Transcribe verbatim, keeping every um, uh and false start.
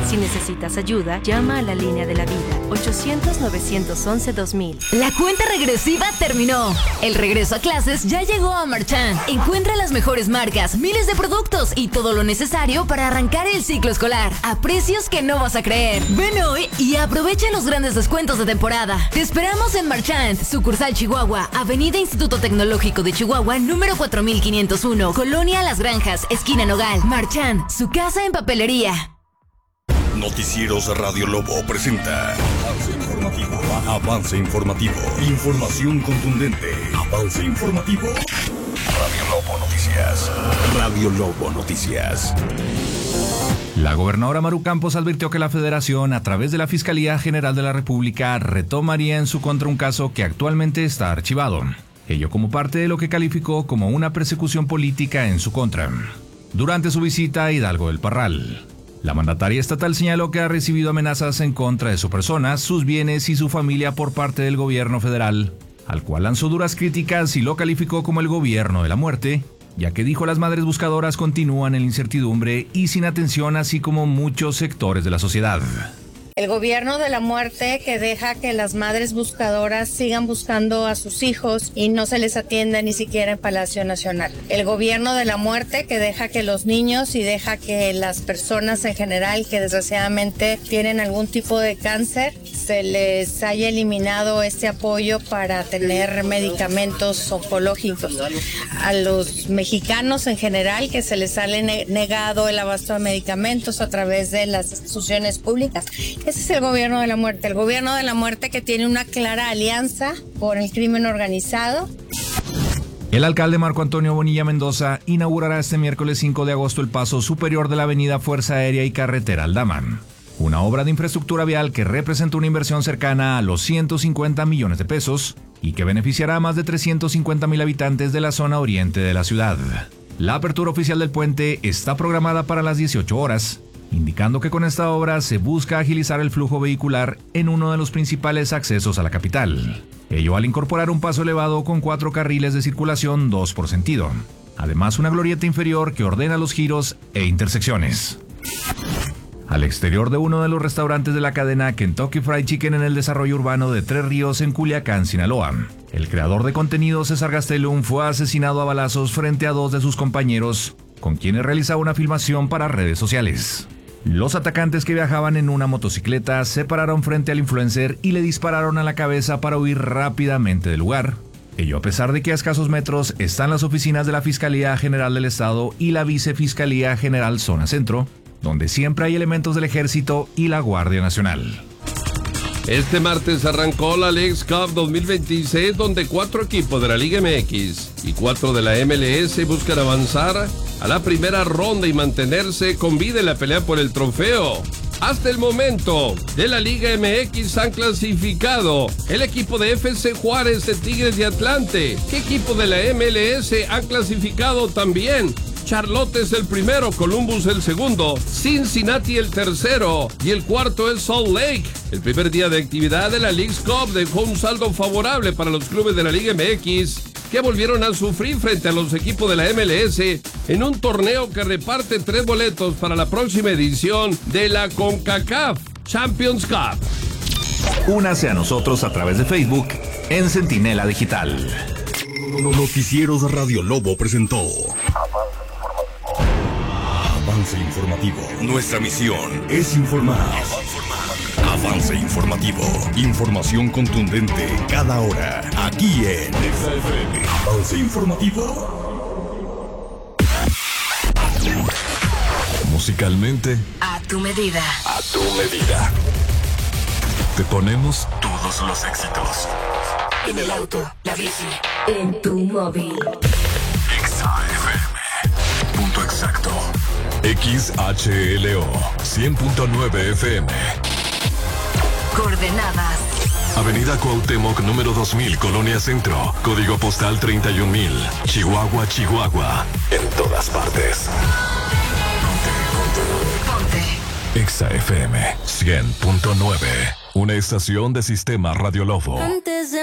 Si necesitas ayuda, llama a la línea de la vida, ochocientos, novecientos once, dos mil. La cuenta regresiva terminó. El regreso a clases ya llegó a Marchand. Encuentra las mejores marcas, miles de productos y todo lo necesario para arrancar el ciclo escolar a precios que no vas a creer. Ven hoy y aprovecha los grandes descuentos de temporada. Te esperamos en Marchand, sucursal Chihuahua, Avenida Instituto Tecnológico de Chihuahua, número cuatro mil quinientos uno, Colonia Las Granjas, esquina Nogal. Marchand, su casa en papelería. Noticieros Radio Lobo presenta Avance Informativo. Avance Informativo. Información contundente. Avance Informativo. Radio Lobo Noticias. Radio Lobo Noticias. La gobernadora Maru Campos advirtió que la Federación, a través de la Fiscalía General de la República, retomaría en su contra un caso que actualmente está archivado. Ello como parte de lo que calificó como una persecución política en su contra. Durante su visita a Hidalgo del Parral, la mandataria estatal señaló que ha recibido amenazas en contra de su persona, sus bienes y su familia por parte del gobierno federal, al cual lanzó duras críticas y lo calificó como el gobierno de la muerte, ya que dijo las madres buscadoras continúan en la incertidumbre y sin atención, así como muchos sectores de la sociedad. El gobierno de la muerte que deja que las madres buscadoras sigan buscando a sus hijos y no se les atienda ni siquiera en Palacio Nacional. El gobierno de la muerte que deja que los niños y deja que las personas en general que desgraciadamente tienen algún tipo de cáncer se les haya eliminado este apoyo para tener medicamentos oncológicos. A los mexicanos en general que se les ha negado el abasto de medicamentos a través de las instituciones públicas. Ese es el gobierno de la muerte, el gobierno de la muerte que tiene una clara alianza con el crimen organizado. El alcalde Marco Antonio Bonilla Mendoza inaugurará este miércoles cinco de agosto el paso superior de la avenida Fuerza Aérea y Carretera Aldama, una obra de infraestructura vial que representa una inversión cercana a los ciento cincuenta millones de pesos y que beneficiará a más de trescientos cincuenta mil habitantes de la zona oriente de la ciudad. La apertura oficial del puente está programada para las dieciocho horas, indicando que con esta obra se busca agilizar el flujo vehicular en uno de los principales accesos a la capital. Ello al incorporar un paso elevado con cuatro carriles de circulación, dos por sentido. Además, una glorieta inferior que ordena los giros e intersecciones. Al exterior de uno de los restaurantes de la cadena Kentucky Fried Chicken en el desarrollo urbano de Tres Ríos en Culiacán, Sinaloa, el creador de contenido César Gastelum fue asesinado a balazos frente a dos de sus compañeros, con quienes realizaba una filmación para redes sociales. Los atacantes, que viajaban en una motocicleta, se pararon frente al influencer y le dispararon a la cabeza para huir rápidamente del lugar. Ello a pesar de que a escasos metros están las oficinas de la Fiscalía General del Estado y la Vicefiscalía General Zona Centro, donde siempre hay elementos del Ejército y la Guardia Nacional. Este martes arrancó la Leagues Cup dos mil veintiséis, donde cuatro equipos de la Liga M X y cuatro de la M L S buscan avanzar a la primera ronda y mantenerse con vida en la pelea por el trofeo. Hasta el momento, de la Liga M X han clasificado el equipo de F C Juárez de Tigres de Atlante. ¿Qué equipo de la M L S han clasificado también? Charlotte es el primero, Columbus el segundo, Cincinnati el tercero y el cuarto es Salt Lake. El primer día de actividad de la Leagues Cup dejó un saldo favorable para los clubes de la Liga M X, que volvieron a sufrir frente a los equipos de la M L S en un torneo que reparte tres boletos para la próxima edición de la CONCACAF Champions Cup. Únase a nosotros a través de Facebook en Centinela Digital. Noticieros Radio Lobo presentó Avance Informativo. Nuestra misión es informar. Avance Informativo. Información contundente cada hora. Aquí en Avance Informativo. Musicalmente, A tu medida. a tu medida. Te ponemos todos los éxitos. En el auto, la bici, en tu móvil. Exa F M. Punto exacto. X H L O cien punto nueve F M. Coordenadas. Avenida Cuauhtémoc número dos mil, Colonia Centro. Código postal treinta y un mil. Chihuahua, Chihuahua. En todas partes. Ponte. Exa F M cien punto nueve. Una estación de Sistema Radio Lobo. Antes de